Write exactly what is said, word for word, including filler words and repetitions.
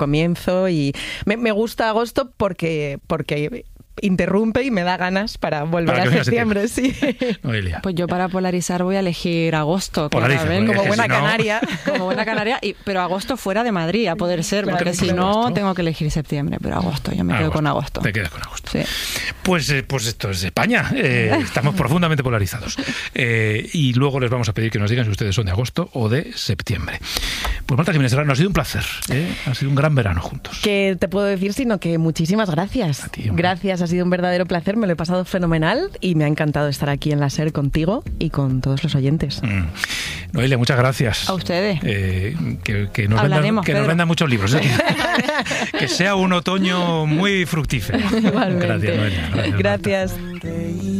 comienzo y me, me gusta agosto porque, porque interrumpe y me da ganas para volver para a septiembre, septiembre, sí. Noelia. Pues yo para polarizar voy a elegir agosto. Polariza, ven, como es buena si no... canaria. Como buena canaria, y, pero agosto fuera de Madrid, a poder ser, Claro, porque si claro. no Agosto. tengo que elegir septiembre, pero agosto, yo me quedo Agosto. con agosto. Te quedas con agosto. Sí. Pues, eh, pues esto es España. Eh, estamos profundamente polarizados. Eh, y luego les vamos a pedir que nos digan si ustedes son de agosto o de septiembre. Pues Marta Jiménez Serrano, ha sido un placer. ¿eh? Ha sido un gran verano juntos. ¿Qué te puedo decir? Sino que muchísimas gracias. A ti, hombre. Gracias, ha sido un verdadero placer, me lo he pasado fenomenal y me ha encantado estar aquí en la SER contigo y con todos los oyentes. Mm. Noelia, muchas gracias. A ustedes. Eh, que, que, nos vendan, Hablaremos, que nos Pedro. vendan muchos libros. ¿eh? Que sea un otoño muy fructífero. Igualmente. Gracias, Noelia. Gracias, Marta. Gracias.